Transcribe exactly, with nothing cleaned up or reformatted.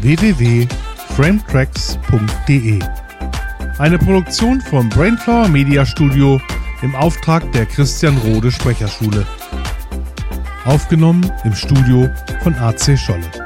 w w w punkt frametracks punkt d e. Eine Produktion vom Brainflower Media Studio im Auftrag der Christian Rode Sprecherschule. Aufgenommen im Studio von A C Scholle.